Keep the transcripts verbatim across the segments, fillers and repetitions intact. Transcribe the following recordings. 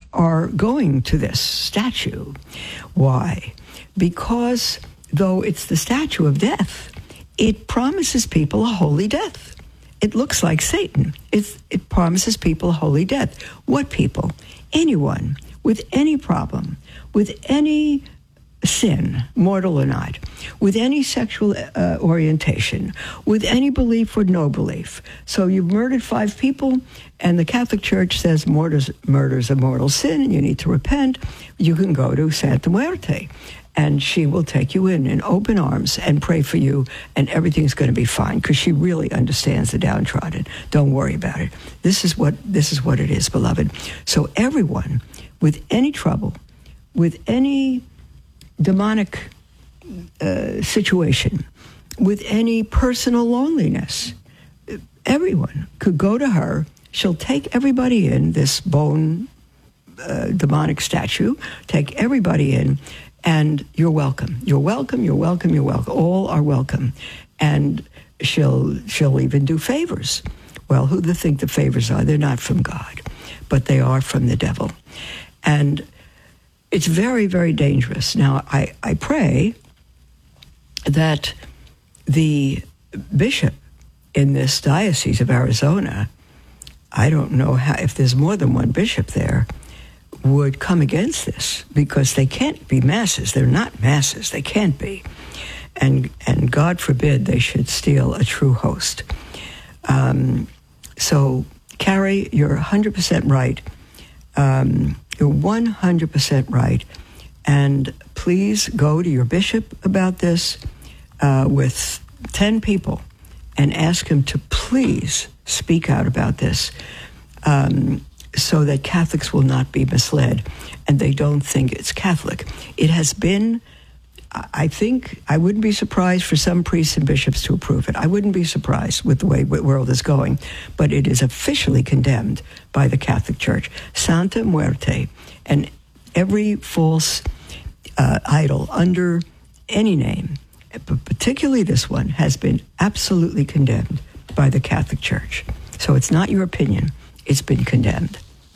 are going to this statue. Why? Because though it's the statue of death, it promises people a holy death. It looks like Satan. It's, it promises people a holy death. What people? Anyone with any problem, with any sin, mortal or not, with any sexual uh, orientation, with any belief or no belief. So you've murdered five people, and the Catholic Church says murder's, murder's a mortal sin, and you need to repent. You can go to Santa Muerte, and she will take you in in open arms and pray for you, and everything's going to be fine, because she really understands the downtrodden. Don't worry about it. This is what this is what it is, beloved. So everyone with any trouble, with any demonic uh, situation, with any personal loneliness, everyone could go to her. She'll take everybody in, this bone uh, demonic statue, take everybody in, and you're welcome. You're welcome, you're welcome, you're welcome. All are welcome. And she'll she'll even do favors. Well, who do they think the favors are? They're not from God, but they are from the devil. And it's very, very dangerous. Now, I, I pray that the bishop in this diocese of Arizona, I don't know how, if there's more than one bishop there, would come against this, because they can't be masses. They're not masses. They can't be. And and God forbid they should steal a true host. Um, so, Carrie, you're one hundred percent right. Um, you're one hundred percent right. And please go to your bishop about this uh, with ten people and ask him to please speak out about this, um, so that Catholics will not be misled and they don't think it's Catholic. It has been, I think, I wouldn't be surprised for some priests and bishops to approve it. I wouldn't be surprised with the way the world is going, but it is officially condemned by the Catholic Church. Santa Muerte and every false uh, idol under any name, but particularly this one, has been absolutely condemned by the Catholic Church. So it's not your opinion. It's been condemned.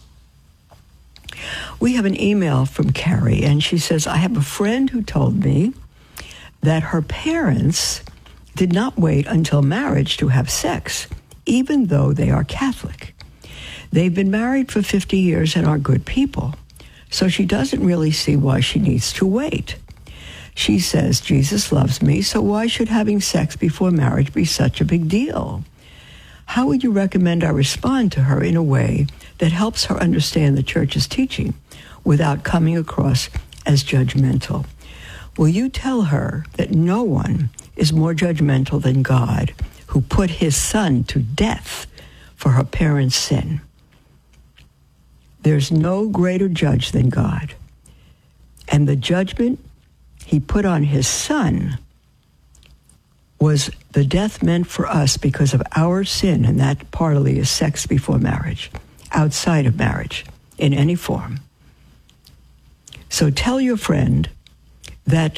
We have an email from Carrie, and she says, I have a friend who told me that her parents did not wait until marriage to have sex, even though they are Catholic. They've been married for fifty years and are good people, so she doesn't really see why she needs to wait. She says, Jesus loves me, so why should having sex before marriage be such a big deal? How would you recommend I respond to her in a way that helps her understand the Church's teaching without coming across as judgmental? Will you tell her that no one is more judgmental than God, who put his son to death for her parents' sin? There's no greater judge than God. And the judgment he put on his son was the death meant for us because of our sin, and that partly is sex before marriage, outside of marriage, in any form. So tell your friend that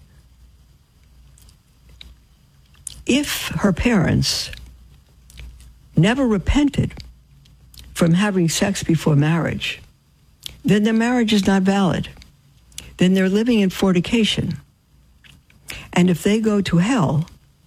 if her parents never repented from having sex before marriage, then their marriage is not valid. Then they're living in fornication. And if they go to hell,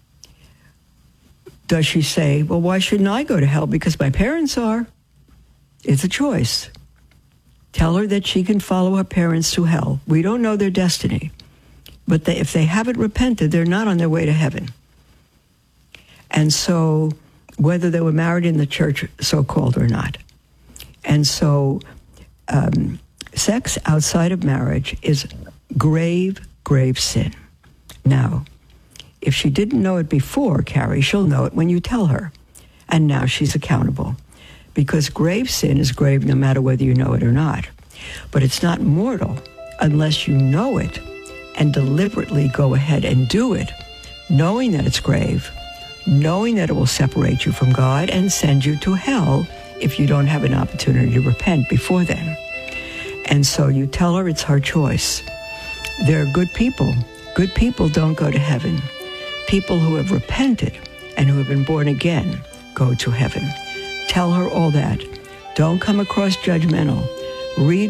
does she say, well, why shouldn't I go to hell? Because my parents are. It's a choice. Tell her that she can follow her parents to hell. We don't know their destiny. But they, if they haven't repented, they're not on their way to heaven. And so, whether they were married in the church, so-called, or not. And so, um, sex outside of marriage is grave, grave sin. Now, if she didn't know it before, Carrie, she'll know it when you tell her. And now she's accountable. Because grave sin is grave no matter whether you know it or not. But it's not mortal unless you know it and deliberately go ahead and do it, knowing that it's grave, knowing that it will separate you from God and send you to hell if you don't have an opportunity to repent before then. And so you tell her it's her choice. They're good people. Good people don't go to heaven. People who have repented and who have been born again go to heaven. Tell her all that. Don't come across judgmental. Read